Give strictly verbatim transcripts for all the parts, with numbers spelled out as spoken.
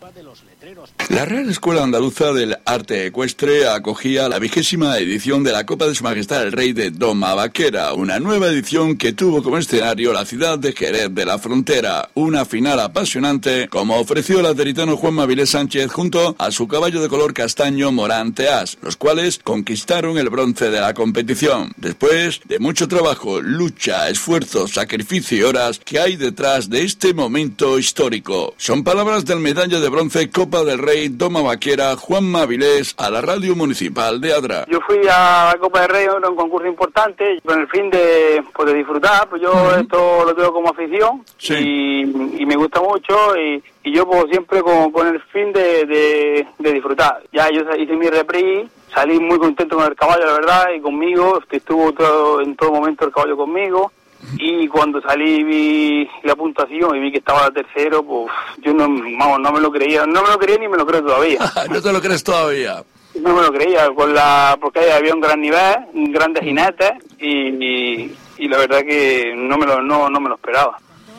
La Real Escuela Andaluza del Arte Ecuestre acogía la vigésima edición de la Copa de Su Majestad el Rey de Tomabaquera, una nueva edición que tuvo como escenario la ciudad de Jerez de la Frontera, una final apasionante como ofreció el ateritano Juanma Vilés Sánchez junto a su caballo de color castaño Morán Teás, los cuales conquistaron el bronce de la competición. Después de mucho trabajo, lucha, esfuerzo, sacrificio y horas que hay detrás de este momento histórico. Son palabras del medalla de bronce Copa del Rey Tomabaquera Juanma Vilés a la radio municipal de Adra. Yo fui a la Copa del Rey, era un concurso importante, con el fin de, pues, de disfrutar, pues yo uh-huh. esto lo tengo como afición sí. y, y me gusta mucho y, y yo pues siempre con, con el fin de, de, de disfrutar. Ya yo hice mi reprise, salí muy contento con el caballo, la verdad, y conmigo, estuvo todo, en todo momento el caballo conmigo. Y cuando salí vi la puntuación y vi que estaba tercero, pues yo no, vamos, no me lo creía, no me lo creía ni me lo creo todavía. ¿No te lo crees todavía? No me lo creía, con la, porque había un gran nivel, grandes jinetes y, y, y la verdad que no me lo, no, no me lo esperaba.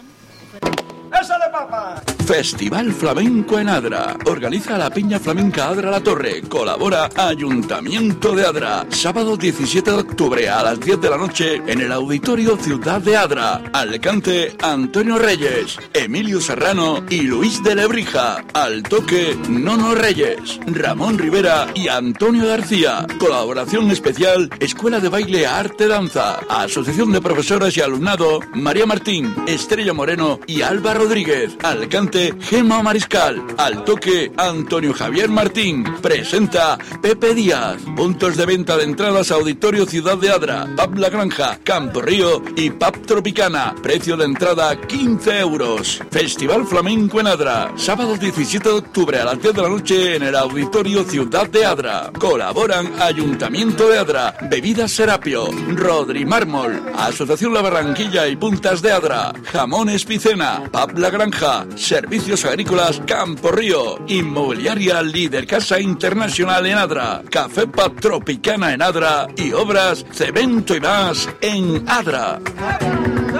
¡Ésale, papá! Festival Flamenco en Adra. Organiza la Peña Flamenca Adra La Torre. Colabora Ayuntamiento de Adra. Sábado diecisiete de octubre a las diez de la noche en el Auditorio Ciudad de Adra. Al cante Antonio Reyes, Emilio Serrano y Luis de Lebrija. Al toque Nono Reyes, Ramón Rivera y Antonio García. Colaboración especial Escuela de Baile Arte Danza. Asociación de Profesoras y Alumnado María Martín, Estrella Moreno y Alba Rodríguez. Al cante Gema Mariscal. Al toque Antonio Javier Martín. Presenta Pepe Díaz. Puntos de venta de entradas Auditorio Ciudad de Adra, Pub La Granja, Campo Río y Pub Tropicana. Precio de entrada quince euros. Festival Flamenco en Adra. Sábado diecisiete de octubre a las diez de la noche en el Auditorio Ciudad de Adra. Colaboran Ayuntamiento de Adra, Bebidas Serapio, Rodri Mármol, Asociación La Barranquilla y Puntas de Adra, Jamones Picena, Pub La Granja, Servicios Agrícolas Campo Río, Inmobiliaria Líder Casa Internacional en Adra, Café Pub Tropicana en Adra y Obras Cemento y Más en Adra.